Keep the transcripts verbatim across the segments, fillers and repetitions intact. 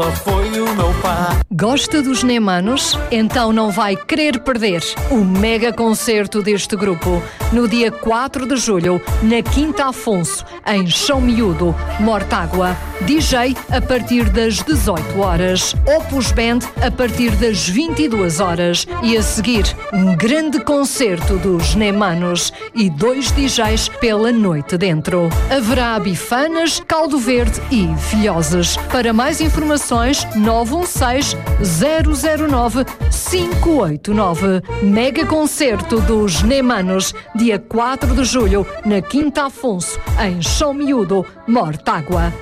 ela foi o meu pai. Gosta dos Nemanos? Então não vai querer perder o mega concerto deste grupo no dia quatro de julho, na Quinta Afonso, em Chão Miúdo, Mortágua. D J a partir das dezoito horas. Opus Band a partir das vinte e duas horas. E a seguir, um grande concerto dos Nemanos e dois D Js pela noite dentro. Haverá bifanas, caldo verde e filhoses. Para mais informações, nove um seis, zero zero nove, cinco oito nove. Mega concerto dos Nemanos, dia quatro de julho, na Quinta Afonso, em Chão Miúdo, Mortágua.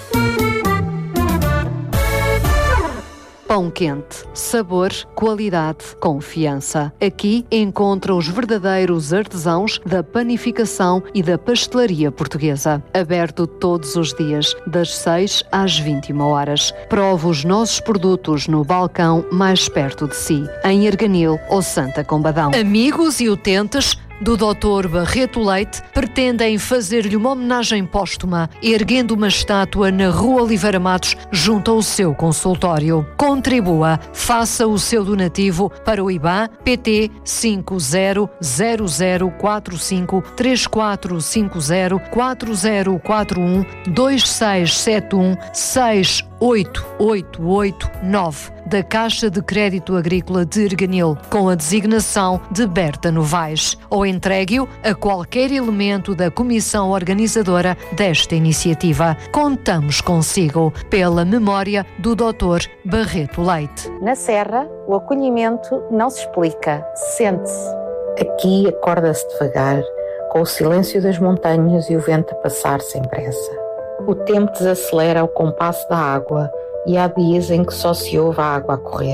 Pão quente, sabor, qualidade, confiança. Aqui encontra os verdadeiros artesãos da panificação e da pastelaria portuguesa. Aberto todos os dias, das seis às vinte e uma horas. Prova os nossos produtos no balcão mais perto de si, em Arganil ou Santa Combadão. Amigos e utentes do doutor Barreto Leite pretendem fazer-lhe uma homenagem póstuma, erguendo uma estátua na Rua Oliveira Matos, junto ao seu consultório. Contribua, faça o seu donativo para o I B A N P T cinco zero zero zero quatro cinco três quatro cinco zero quatro zero quatro um dois seis sete um seis oito oito oito nove da Caixa de Crédito Agrícola de Arganil, com a designação de Berta Novaes, ou entregue-o a qualquer elemento da comissão organizadora desta iniciativa. Contamos consigo, pela memória do doutor Barreto Leite. Na Serra, o acolhimento não se explica, sente-se. Aqui acorda-se devagar, com o silêncio das montanhas e o vento a passar sem pressa. O tempo desacelera ao compasso da água e há dias em que só se ouve a água a correr.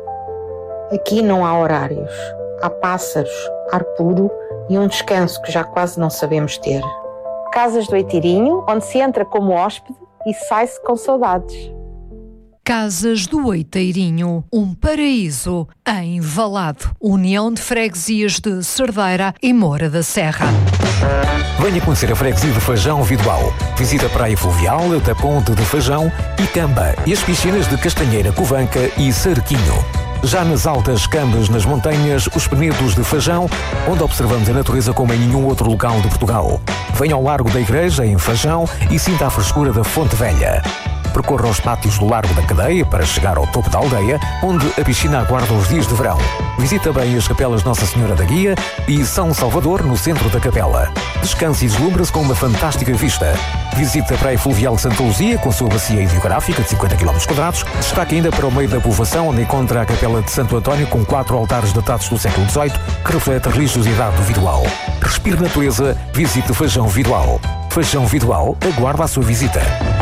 Aqui não há horários, há pássaros, ar puro e um descanso que já quase não sabemos ter. Casas do Oitirinho, onde se entra como hóspede e sai-se com saudades. Casas do Oiteirinho, um paraíso em Valado, União de Freguesias de Cerdeira e Moura da Serra. Venha conhecer a freguesia de Fajão Vidoal. Visita a Praia Fluvial da Ponte de Fajão e Camba e as piscinas de Castanheira, Covanca e Cerquinho. Já nas altas cambas nas montanhas, os Penedos de Fajão, onde observamos a natureza como em nenhum outro local de Portugal. Venha ao Largo da Igreja, em Fajão, e sinta a frescura da Fonte Velha. Percorra os pátios do Largo da Cadeia para chegar ao topo da aldeia, onde a piscina aguarda os dias de verão. Visita bem as capelas Nossa Senhora da Guia e São Salvador, no centro da capela. Descanse e deslumbre-se com uma fantástica vista. Visite a Praia Fluvial de Santa Luzia, com a sua bacia hidrográfica de cinquenta quilómetros quadrados. Destaque ainda para o meio da povoação, onde encontra a capela de Santo António, com quatro altares datados do século dezoito, que reflete a religiosidade do Vidoal. Respire natureza, visite Fajão Vidoal. Fajão Vidoal aguarda a sua visita.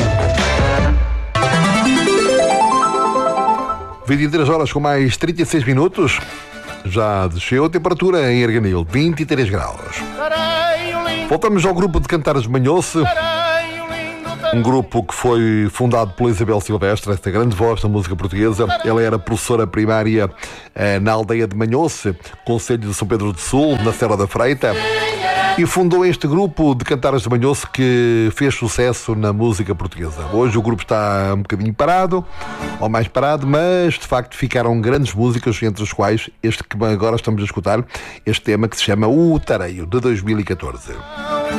vinte e três horas com mais trinta e seis minutos. Já desceu a temperatura em Arganil, vinte e três graus. Voltamos ao grupo de Cantares de Manhoce. Um grupo que foi fundado por Isabel Silvestre, esta grande voz da música portuguesa. Ela era professora primária eh, na aldeia de Manhoce, concelho de São Pedro do Sul, na Serra da Freita. E fundou este grupo de Cantares de Manhoce que fez sucesso na música portuguesa. Hoje o grupo está um bocadinho parado, ou mais parado, mas de facto ficaram grandes músicas, entre as quais este que agora estamos a escutar, este tema que se chama O Tareio, de dois mil e catorze.